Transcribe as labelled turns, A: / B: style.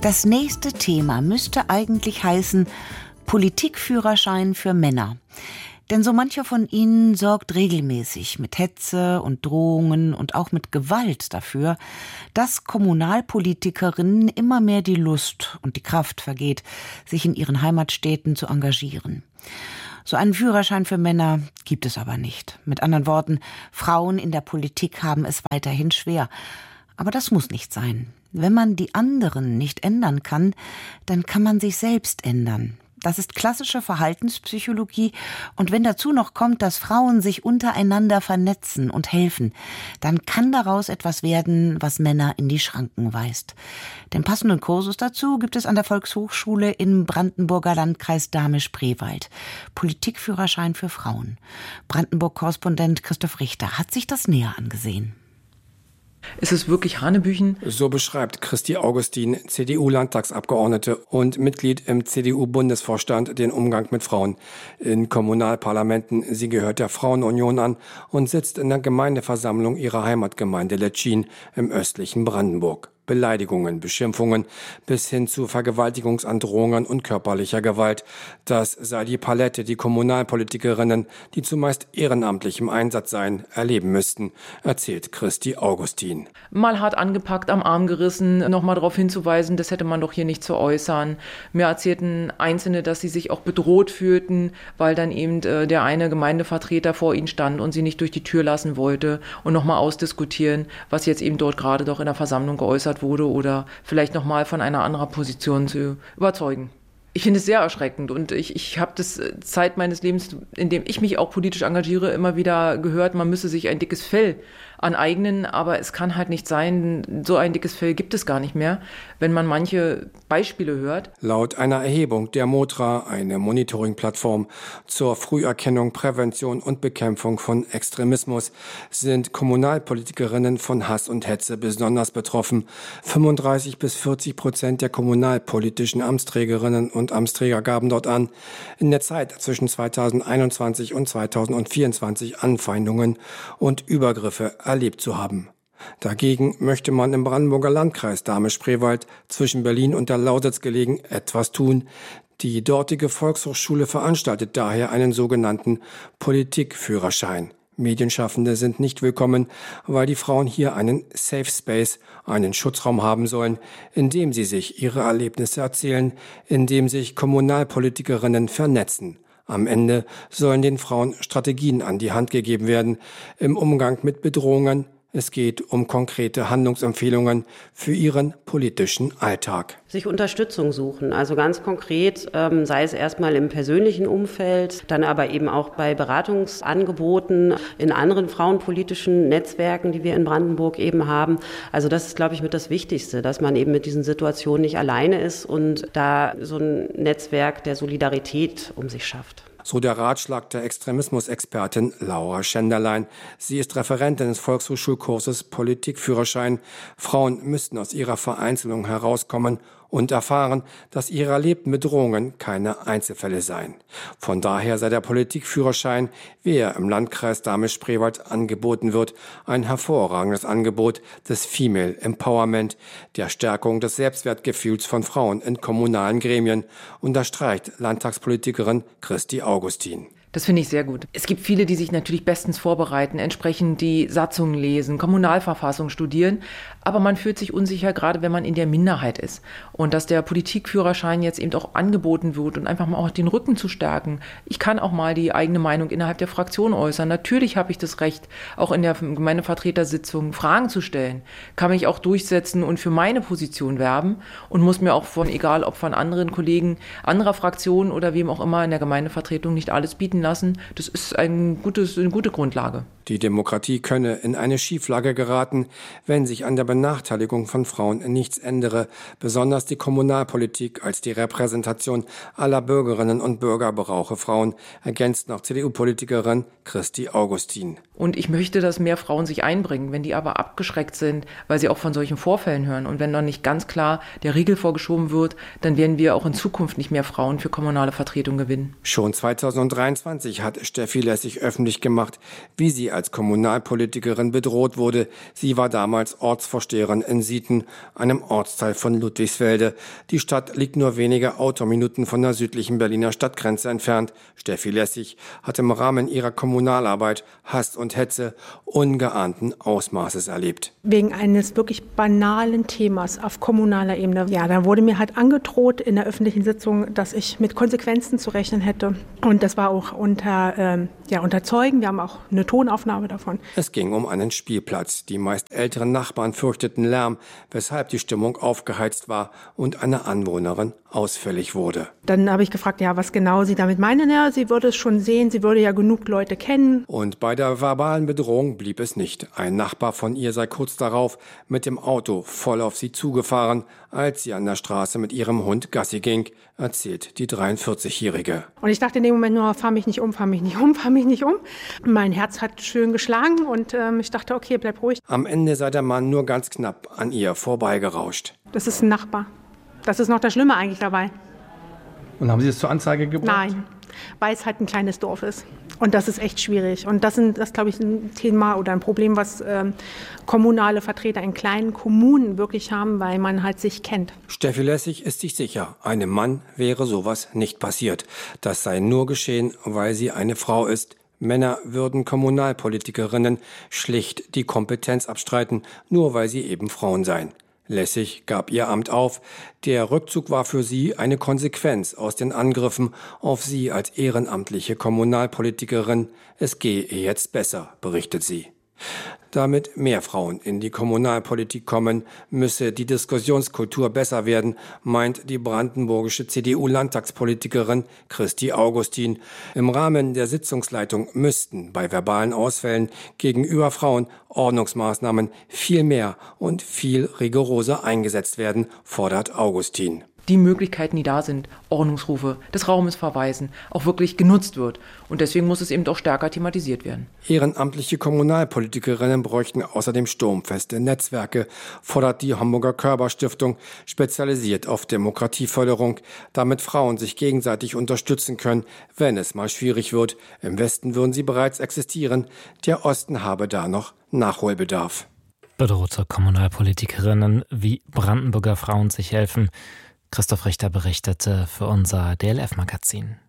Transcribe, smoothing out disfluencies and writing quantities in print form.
A: Das nächste Thema müsste eigentlich heißen Politikführerschein für Männer. Denn so mancher von ihnen sorgt regelmäßig mit Hetze und Drohungen und auch mit Gewalt dafür, dass Kommunalpolitikerinnen immer mehr die Lust und die Kraft vergeht, sich in ihren Heimatstädten zu engagieren. So einen Führerschein für Männer gibt es aber nicht. Mit anderen Worten, Frauen in der Politik haben es weiterhin schwer. Aber das muss nicht sein. Wenn man die anderen nicht ändern kann, dann kann man sich selbst ändern. Das ist klassische Verhaltenspsychologie. Und wenn dazu noch kommt, dass Frauen sich untereinander vernetzen und helfen, dann kann daraus etwas werden, was Männer in die Schranken weist. Den passenden Kursus dazu gibt es an der Volkshochschule im Brandenburger Landkreis Dahme-Spreewald. Politikführerschein für Frauen. Brandenburg-Korrespondent Christoph Richter hat sich das näher angesehen.
B: Es ist wirklich Hanebüchen.
C: So beschreibt Christi Augustin, CDU-Landtagsabgeordnete und Mitglied im CDU-Bundesvorstand, den Umgang mit Frauen in Kommunalparlamenten. Sie gehört der Frauenunion an und sitzt in der Gemeindeversammlung ihrer Heimatgemeinde Letschin im östlichen Brandenburg. Beleidigungen, Beschimpfungen bis hin zu Vergewaltigungsandrohungen und körperlicher Gewalt. Das sei die Palette, die Kommunalpolitikerinnen, die zumeist ehrenamtlich im Einsatz seien, erleben müssten, erzählt Christi Augustin.
B: Mal hart angepackt, am Arm gerissen, nochmal darauf hinzuweisen, das hätte man doch hier nicht zu äußern. Mir erzählten Einzelne, dass sie sich auch bedroht fühlten, weil dann eben der eine Gemeindevertreter vor ihnen stand und sie nicht durch die Tür lassen wollte und nochmal ausdiskutieren, was jetzt eben dort gerade doch in der Versammlung geäußert wurde oder vielleicht nochmal von einer anderen Position zu überzeugen. Ich finde es sehr erschreckend und ich habe das Zeit meines Lebens, in dem ich mich auch politisch engagiere, immer wieder gehört, man müsse sich ein dickes Fell aneignen, aber es kann halt nicht sein, so ein dickes Fell gibt es gar nicht mehr, wenn man manche Beispiele hört.
C: Laut einer Erhebung der MOTRA, eine Monitoring-Plattform zur Früherkennung, Prävention und Bekämpfung von Extremismus, sind Kommunalpolitikerinnen von Hass und Hetze besonders betroffen. 35-40% der kommunalpolitischen Amtsträgerinnen und Amtsträger gaben dort an, in der Zeit zwischen 2021 und 2024 Anfeindungen und Übergriffe erlebt zu haben. Dagegen möchte man im Brandenburger Landkreis Dahme-Spreewald zwischen Berlin und der Lausitz gelegen etwas tun. Die dortige Volkshochschule veranstaltet daher einen sogenannten Politikführerschein. Medienschaffende sind nicht willkommen, weil die Frauen hier einen Safe Space, einen Schutzraum haben sollen, in dem sie sich ihre Erlebnisse erzählen, in dem sich Kommunalpolitikerinnen vernetzen. Am Ende sollen den Frauen Strategien an die Hand gegeben werden im Umgang mit Bedrohungen. Es geht um konkrete Handlungsempfehlungen für ihren politischen Alltag.
D: Sich Unterstützung suchen, also ganz konkret, sei es erstmal im persönlichen Umfeld, dann aber eben auch bei Beratungsangeboten in anderen frauenpolitischen Netzwerken, die wir in Brandenburg eben haben. Also das ist, glaube ich, mit das Wichtigste, dass man eben mit diesen Situationen nicht alleine ist und da so ein Netzwerk der Solidarität um sich schafft.
C: So der Ratschlag der Extremismusexpertin Laura Schenderlein. Sie ist Referentin des Volkshochschulkurses Politikführerschein. Frauen müssten aus ihrer Vereinzelung herauskommen und erfahren, dass ihre erlebten Bedrohungen keine Einzelfälle seien. Von daher sei der Politikführerschein, wie er im Landkreis Dahme-Spreewald angeboten wird, ein hervorragendes Angebot des Female Empowerment, der Stärkung des Selbstwertgefühls von Frauen in kommunalen Gremien, unterstreicht Landtagspolitikerin Christi Augustin.
B: Das finde ich sehr gut. Es gibt viele, die sich natürlich bestens vorbereiten, entsprechend die Satzungen lesen, Kommunalverfassung studieren, aber man fühlt sich unsicher, gerade wenn man in der Minderheit ist. Und dass der Politikführerschein jetzt eben auch angeboten wird und einfach mal auch den Rücken zu stärken. Ich kann auch mal die eigene Meinung innerhalb der Fraktion äußern. Natürlich habe ich das Recht, auch in der Gemeindevertretersitzung Fragen zu stellen, kann mich auch durchsetzen und für meine Position werben und muss mir auch egal ob von anderen Kollegen, anderer Fraktionen oder wem auch immer in der Gemeindevertretung nicht alles bieten lassen. Das ist eine gute Grundlage.
C: Die Demokratie könne in eine Schieflage geraten, wenn sich an der Benachteiligung von Frauen nichts ändere. Besonders die Kommunalpolitik als die Repräsentation aller Bürgerinnen und Bürger brauche Frauen, ergänzt noch CDU-Politikerin Christi Augustin.
B: Und ich möchte, dass mehr Frauen sich einbringen. Wenn die aber abgeschreckt sind, weil sie auch von solchen Vorfällen hören und wenn dann nicht ganz klar der Riegel vorgeschoben wird, dann werden wir auch in Zukunft nicht mehr Frauen für kommunale Vertretung gewinnen.
C: Schon 2023 hat Steffi Lessig öffentlich gemacht, wie sie als Kommunalpolitikerin bedroht wurde. Sie war damals Ortsvorsteherin in Sieten, einem Ortsteil von Ludwigsfelde. Die Stadt liegt nur wenige Autominuten von der südlichen Berliner Stadtgrenze entfernt. Steffi Lessig hat im Rahmen ihrer Kommunalarbeit Hass und Hetze ungeahnten Ausmaßes erlebt.
E: Wegen eines wirklich banalen Themas auf kommunaler Ebene. Ja, da wurde mir halt angedroht in der öffentlichen Sitzung, dass ich mit Konsequenzen zu rechnen hätte. Und das war auch unter Zeugen. Wir haben auch eine Tonaufnahme davon.
C: Es ging um einen Spielplatz. Die meist älteren Nachbarn fürchteten Lärm, weshalb die Stimmung aufgeheizt war und eine Anwohnerin ausfällig wurde.
E: Dann habe ich gefragt, ja, was genau sie damit meinen. Ja, sie würde es schon sehen, sie würde ja genug Leute kennen.
C: Und bei der verbalen Bedrohung blieb es nicht. Ein Nachbar von ihr sei kurz darauf mit dem Auto voll auf sie zugefahren, als sie an der Straße mit ihrem Hund Gassi ging, erzählt die 43-Jährige.
E: Und ich dachte in dem Moment nur, fahr mich nicht um, fahr mich nicht um, fahr mich nicht um. Mein Herz hat schön geschlagen und ich dachte, okay, bleib ruhig.
C: Am Ende sei der Mann nur ganz knapp an ihr vorbeigerauscht.
E: Das ist ein Nachbar. Das ist noch das Schlimme eigentlich dabei.
C: Und haben Sie es zur Anzeige gebracht?
E: Nein, weil es halt ein kleines Dorf ist. Und das ist echt schwierig. Und das ist, glaube ich, ein Thema oder ein Problem, was kommunale Vertreter in kleinen Kommunen wirklich haben, weil man halt sich kennt.
C: Steffi Lessig ist sich sicher, einem Mann wäre sowas nicht passiert. Das sei nur geschehen, weil sie eine Frau ist. Männer würden Kommunalpolitikerinnen schlicht die Kompetenz abstreiten, nur weil sie eben Frauen seien. Lessig gab ihr Amt auf. Der Rückzug war für sie eine Konsequenz aus den Angriffen auf sie als ehrenamtliche Kommunalpolitikerin. Es gehe ihr jetzt besser, berichtet sie. Damit mehr Frauen in die Kommunalpolitik kommen, müsse die Diskussionskultur besser werden, meint die brandenburgische CDU-Landtagspolitikerin Christi Augustin. Im Rahmen der Sitzungsleitung müssten bei verbalen Ausfällen gegenüber Frauen Ordnungsmaßnahmen viel mehr und viel rigoroser eingesetzt werden, fordert Augustin.
B: Die Möglichkeiten, die da sind, Ordnungsrufe, des Raumes verweisen, auch wirklich genutzt wird. Und deswegen muss es eben auch stärker thematisiert werden.
C: Ehrenamtliche Kommunalpolitikerinnen bräuchten außerdem sturmfeste Netzwerke, fordert die Hamburger Körber-Stiftung, spezialisiert auf Demokratieförderung, damit Frauen sich gegenseitig unterstützen können, wenn es mal schwierig wird. Im Westen würden sie bereits existieren, der Osten habe da noch Nachholbedarf.
F: Bedrohte Kommunalpolitikerinnen, wie Brandenburger Frauen sich helfen. Christoph Richter berichtete für unser DLF-Magazin.